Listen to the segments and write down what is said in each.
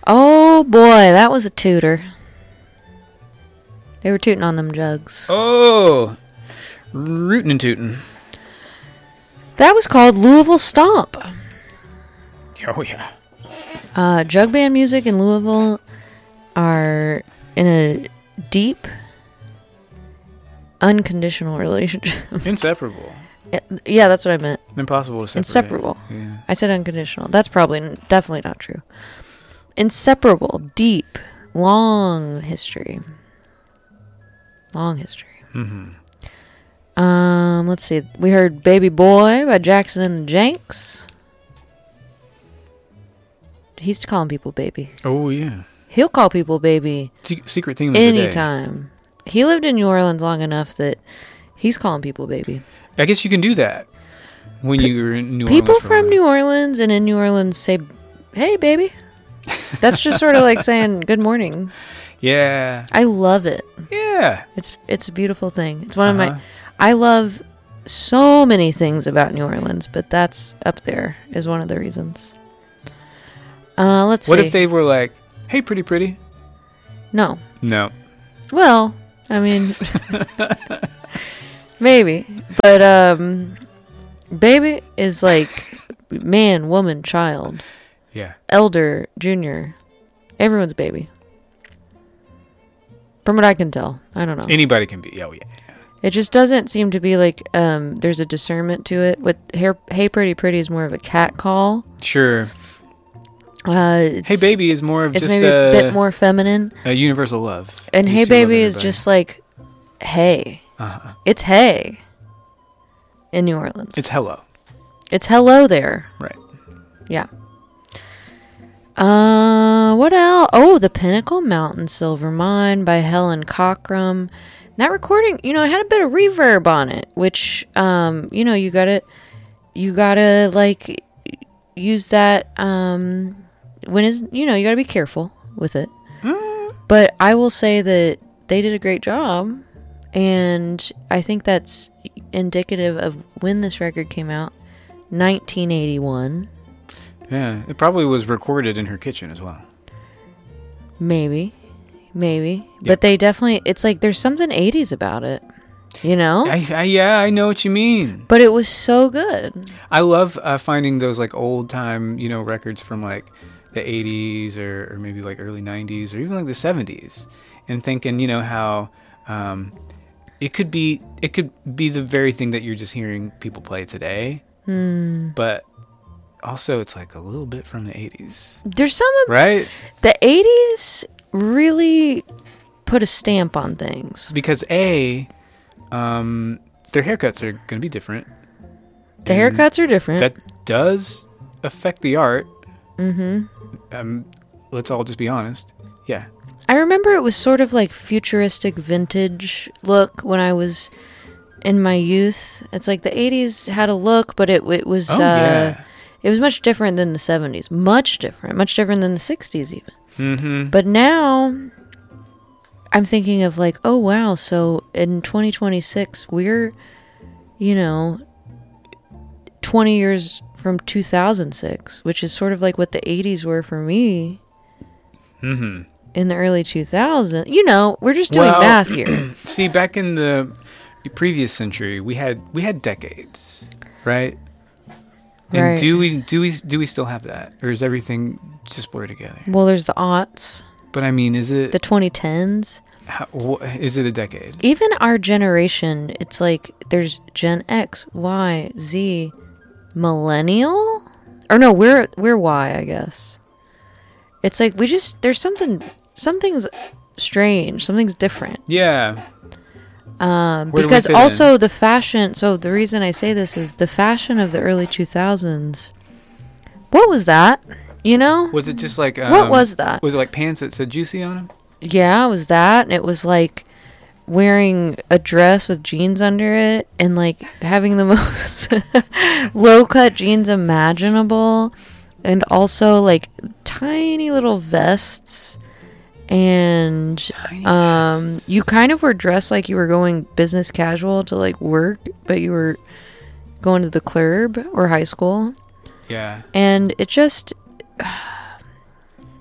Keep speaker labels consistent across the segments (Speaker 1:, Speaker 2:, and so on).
Speaker 1: Oh boy, that was a tooter. They were tooting on them jugs.
Speaker 2: Oh, rootin' and tootin'.
Speaker 1: That was called Louisville Stomp.
Speaker 2: Oh yeah.
Speaker 1: Jug band music in Louisville are in a deep, unconditional relationship.
Speaker 2: Inseparable.
Speaker 1: Yeah, that's what I meant.
Speaker 2: Impossible to separate.
Speaker 1: Inseparable.
Speaker 2: Yeah.
Speaker 1: I said unconditional. That's definitely not true. Inseparable, deep, long history. Long history.
Speaker 2: Mm-hmm.
Speaker 1: Let's see. We heard Baby Boy by Jackson and the Janks. He's calling people baby.
Speaker 2: Oh, yeah.
Speaker 1: He'll call people baby
Speaker 2: Secret theme of the day.
Speaker 1: anytime. He lived in New Orleans long enough that he's calling people baby.
Speaker 2: I guess you can do that when you're in New Orleans.
Speaker 1: People from New Orleans and in New Orleans say, hey, baby. That's just sort of like saying good morning.
Speaker 2: Yeah.
Speaker 1: I love it.
Speaker 2: Yeah.
Speaker 1: It's a beautiful thing. It's one of my... I love so many things about New Orleans, but that's up there is one of the reasons. Let's see.
Speaker 2: What if they were like, hey, pretty?
Speaker 1: No.
Speaker 2: No.
Speaker 1: Well, I mean... maybe. But, baby is like man, woman, child.
Speaker 2: Yeah.
Speaker 1: Elder, junior. Everyone's baby. From what I can tell. I don't know.
Speaker 2: Anybody can be. Oh, yeah.
Speaker 1: It just doesn't seem to be like there's a discernment to it. With Hey Pretty is more of a cat call.
Speaker 2: Sure. Hey Baby is more of
Speaker 1: it's
Speaker 2: just
Speaker 1: maybe a bit more feminine.
Speaker 2: A universal love.
Speaker 1: And Hey Baby is just like, hey.
Speaker 2: Uh-huh.
Speaker 1: It's hey. In New Orleans.
Speaker 2: It's hello.
Speaker 1: It's hello there.
Speaker 2: Right.
Speaker 1: Yeah. What else? Oh, The Pinnacle Mountain Silver Mine by Helen Cockrum. That recording, it had a bit of reverb on it, which, you gotta like use that, you gotta be careful with it. But I will say that they did a great job, and I think that's indicative of when this record came out, 1981.
Speaker 2: Yeah, it probably was recorded in her kitchen as well.
Speaker 1: Maybe. But they definitely, it's like there's something 80s about it,
Speaker 2: Yeah, I know what you mean.
Speaker 1: But it was so good.
Speaker 2: I love finding those like old time, records from like the 80s or maybe like early 90s or even like the 70s, and thinking, how it could be the very thing that you're just hearing people play today, but also it's like a little bit from the 80s.
Speaker 1: There's some of
Speaker 2: right.
Speaker 1: The 80s really put a stamp on things
Speaker 2: because their haircuts are going to be different.
Speaker 1: The haircuts are different.
Speaker 2: That does affect the art.
Speaker 1: Mm-hmm.
Speaker 2: Let's all just be honest. Yeah.
Speaker 1: I remember it was sort of like futuristic vintage look when I was in my youth. It's like the 80s had a look, but it was it was much different than the 70s. Much different than the 60s even.
Speaker 2: Mm-hmm.
Speaker 1: But now I'm thinking of like, oh wow, so in 2026 we're 20 years from 2006, which is sort of like what the 80s were for me.
Speaker 2: Mm-hmm.
Speaker 1: In the early 2000s. We're just doing math here.
Speaker 2: See, back in the previous century, we had decades, right? And
Speaker 1: right.
Speaker 2: do we still have that, or is everything just blurred together?
Speaker 1: Well, there's the aughts.
Speaker 2: But I mean, is it
Speaker 1: the 2010s?
Speaker 2: Is it a decade?
Speaker 1: Even our generation, it's like there's Gen X, Y, Z, millennial, or no, we're Y, I guess. It's like there's something's strange, something's different.
Speaker 2: Yeah.
Speaker 1: Because also the fashion, so the reason I say this is the fashion of the early 2000s. What was that?
Speaker 2: Was it just like...
Speaker 1: what was that?
Speaker 2: Was it like pants that said Juicy on them?
Speaker 1: Yeah, it was that. And it was like wearing a dress with jeans under it and like having the most low-cut jeans imaginable. And also like tiny little vests. And you kind of were dressed like you were going business casual to like work, but you were going to the club or high school.
Speaker 2: Yeah.
Speaker 1: And it just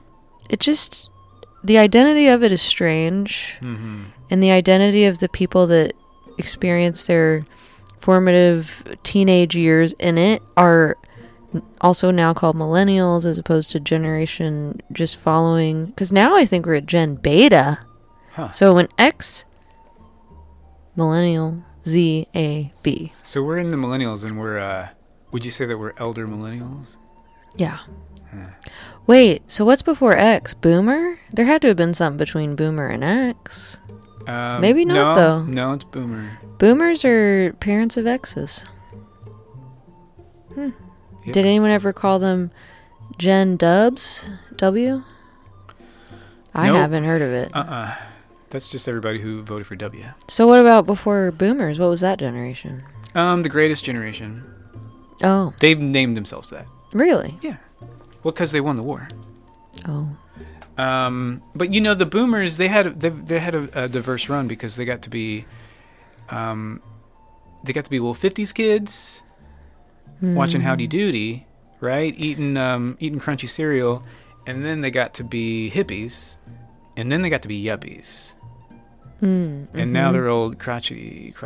Speaker 1: it just, the identity of it is strange.
Speaker 2: Mm-hmm.
Speaker 1: And the identity of the people that experience their formative teenage years in it are also now called millennials as opposed to generation just following. Because now I think we're at Gen Beta.
Speaker 2: Huh.
Speaker 1: So when X, millennial, Z, A, B.
Speaker 2: So we're in the millennials, and we're, would you say that we're elder millennials?
Speaker 1: Yeah.
Speaker 2: Huh.
Speaker 1: Wait, so what's before X? Boomer? There had to have been something between Boomer and X. Maybe not,
Speaker 2: no,
Speaker 1: though.
Speaker 2: No, it's Boomer.
Speaker 1: Boomers are parents of X's.
Speaker 2: Yep.
Speaker 1: Did anyone ever call them Gen Dubs? W? I
Speaker 2: Nope.
Speaker 1: haven't heard of it.
Speaker 2: That's just everybody who voted for W.
Speaker 1: So what about before Boomers? What was that generation?
Speaker 2: The greatest generation.
Speaker 1: Oh,
Speaker 2: They've named themselves that.
Speaker 1: really?
Speaker 2: Yeah. Well, because they won the war.
Speaker 1: Oh.
Speaker 2: But you know, the Boomers, they had a diverse run because they got to be little 50s kids watching Howdy Doody, right? Eating crunchy cereal, and then they got to be hippies, and then they got to be yuppies. And now they're old crotchers.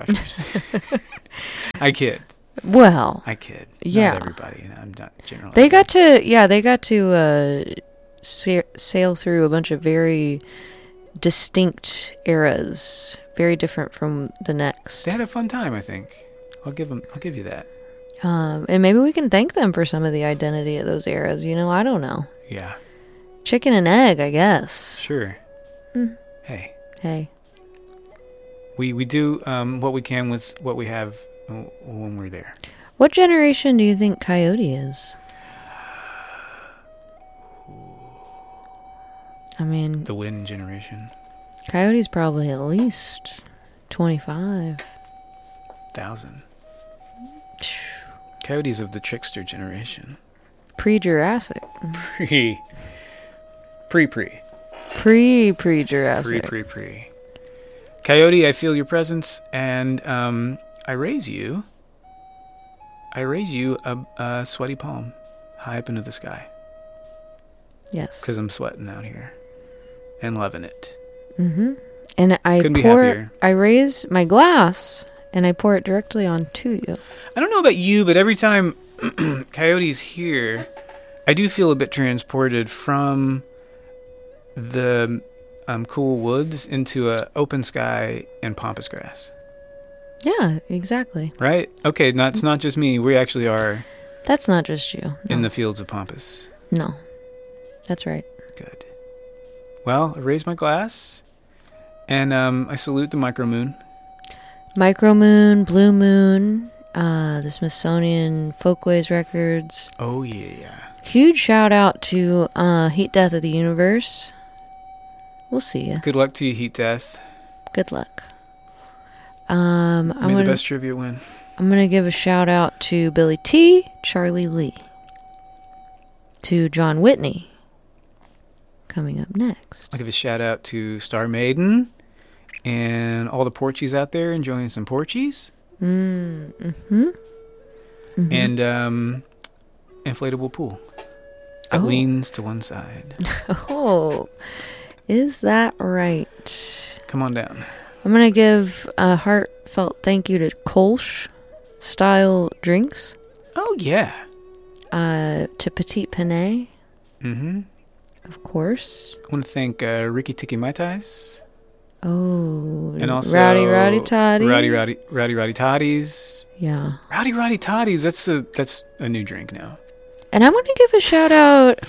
Speaker 2: I kid.
Speaker 1: Well,
Speaker 2: I kid.
Speaker 1: Yeah.
Speaker 2: Not everybody. I'm not generalizing.
Speaker 1: they got to sail through a bunch of very distinct eras, very different from the next.
Speaker 2: They had a fun time, I think. I'll give you that.
Speaker 1: And maybe we can thank them for some of the identity of those eras. You know, I don't know.
Speaker 2: Yeah.
Speaker 1: Chicken and egg, I guess.
Speaker 2: Sure. Hey.
Speaker 1: Hey.
Speaker 2: We do what we can with what we have when we're there.
Speaker 1: What generation do you think Coyote is? I mean,
Speaker 2: The Win generation.
Speaker 1: Coyote's probably at least 25.
Speaker 2: 1,000. Coyotes of the Trickster generation.
Speaker 1: Pre-Jurassic.
Speaker 2: Pre.
Speaker 1: Pre-Jurassic.
Speaker 2: Pre. Coyote, I feel your presence, and I raise you a sweaty palm high up into the sky.
Speaker 1: Yes.
Speaker 2: Because I'm sweating out here and loving it.
Speaker 1: Mm-hmm. And
Speaker 2: Couldn't be happier.
Speaker 1: I raise my glass and I pour it directly onto you.
Speaker 2: I don't know about you, but every time Coyote's here, I do feel a bit transported from the cool woods into a open sky and pampas grass.
Speaker 1: Yeah, exactly.
Speaker 2: Right? Okay, it's not just me. We actually are
Speaker 1: That's not just you. No.
Speaker 2: in the fields of pampas.
Speaker 1: No. That's right.
Speaker 2: Good. Well, I raise my glass, and I salute the micromoon.
Speaker 1: Micromoon, Blue Moon, the Smithsonian Folkways Records.
Speaker 2: Oh, yeah.
Speaker 1: Huge shout out to Heat Death of the Universe. We'll see ya.
Speaker 2: Good luck to you, Heat Death.
Speaker 1: Good luck.
Speaker 2: May the best trivia win.
Speaker 1: I'm going to give a shout out to Billy T, Charlie Lee, to John Whitney, coming up next.
Speaker 2: I'll give a shout out to Star Maiden and all the Porchies out there enjoying some Porchies.
Speaker 1: Mm-hmm.
Speaker 2: And inflatable pool that leans to one side.
Speaker 1: Oh, is that right?
Speaker 2: Come on down.
Speaker 1: I'm going to give a heartfelt thank you to Kolsch Style Drinks,
Speaker 2: Oh, yeah.
Speaker 1: to Petite Panay,
Speaker 2: Mm-hmm.
Speaker 1: of course.
Speaker 2: I want to thank Ricky Tiki Mai Tais.
Speaker 1: Oh,
Speaker 2: And also
Speaker 1: Rowdy Toddy.
Speaker 2: Rowdy Toddies.
Speaker 1: Yeah.
Speaker 2: Rowdy Toddies, that's a new drink now.
Speaker 1: And I want to give a shout out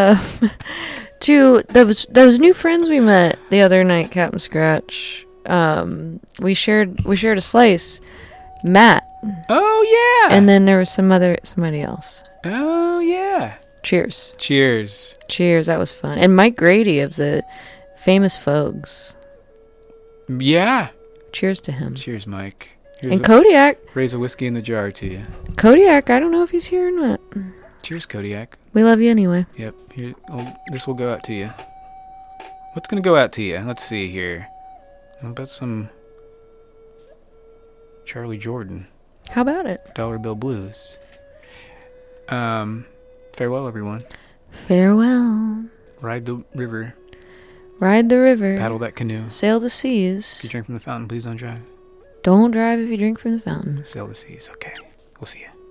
Speaker 1: to those new friends we met the other night, Captain Scratch. We shared a slice. Matt.
Speaker 2: Oh, yeah.
Speaker 1: And then there was somebody else.
Speaker 2: Oh, yeah.
Speaker 1: Cheers.
Speaker 2: Cheers.
Speaker 1: Cheers, that was fun. And Mike Grady of the Famous Fogs.
Speaker 2: Yeah.
Speaker 1: Cheers to him.
Speaker 2: Cheers, Mike.
Speaker 1: And Kodiak.
Speaker 2: Raise a whiskey in the jar to you.
Speaker 1: Kodiak, I don't know if he's here or not.
Speaker 2: Cheers, Kodiak.
Speaker 1: We love you anyway.
Speaker 2: Yep. Here, this will go out to you. What's going to go out to you? Let's see here. How about some Charlie Jordan?
Speaker 1: How about it?
Speaker 2: Dollar Bill Blues. Farewell, everyone.
Speaker 1: Farewell.
Speaker 2: Ride the river.
Speaker 1: Ride the river.
Speaker 2: Paddle that canoe.
Speaker 1: Sail the
Speaker 2: If you
Speaker 1: seas.
Speaker 2: drink from the fountain, please don't drive.
Speaker 1: Don't drive if you drink from the fountain.
Speaker 2: Sail the seas. Okay. We'll see you.